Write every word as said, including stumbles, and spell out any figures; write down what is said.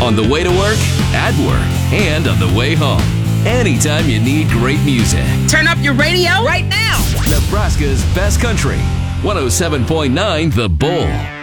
On the way to work, at work, and on the way home. Anytime you need great music. Turn up your radio right now. Nebraska's best country. one oh seven point nine The Bull.